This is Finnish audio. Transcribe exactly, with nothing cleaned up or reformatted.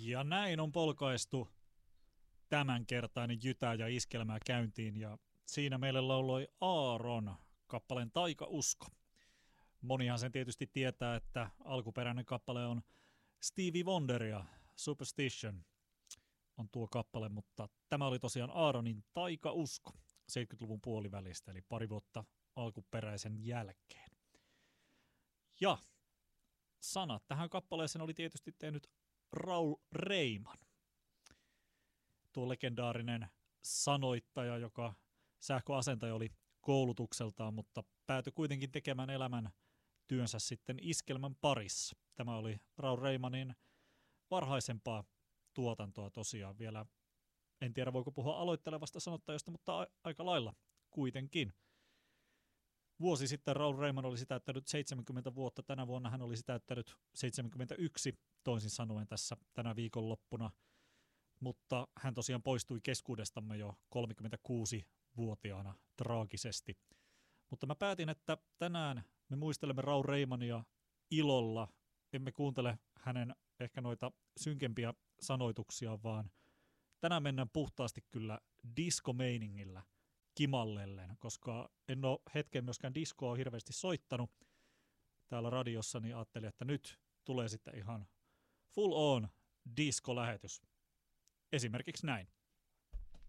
Ja näin on polkaistu tämänkertainen Jytää ja Iskelmää käyntiin, ja siinä meille lauloi Aaron kappaleen Taikausko. Monihan sen tietysti tietää, että alkuperäinen kappale on Stevie Wonder ja Superstition on tuo kappale, mutta tämä oli tosiaan Aaronin Taikausko seitsemänkymmentäluvun puolivälistä, eli pari vuotta alkuperäisen jälkeen. Ja sanat tähän kappaleeseen oli tietysti tehnyt Raul Reiman, tuo legendaarinen sanoittaja, joka sähköasentaja oli koulutukseltaan, mutta päätyi kuitenkin tekemään elämän työnsä sitten iskelmän parissa. Tämä oli Raul Reimanin varhaisempaa tuotantoa tosiaan vielä. En tiedä, voiko puhua aloittelevasta sanottajasta, mutta a- aika lailla kuitenkin. Vuosi sitten Raul Reiman olisi täyttänyt seitsemänkymmentä vuotta. Tänä vuonna hän olisi täyttänyt seitsemänkymmentäyksi, toisin sanoen tässä tänä viikonloppuna. Mutta hän tosiaan poistui keskuudestamme jo kolmekymmentäkuusi-vuotiaana traagisesti. Mutta mä päätin, että tänään me muistelemme Raul Reimania ilolla. Emme kuuntele hänen ehkä noita synkempiä sanoituksia, vaan tänään mennään puhtaasti kyllä disco-meiningillä kimallellen, koska en ole hetken myöskään diskoa hirveästi soittanut täällä radiossa, niin ajattelin, että nyt tulee sitten ihan full on disco-lähetys. Esimerkiksi näin.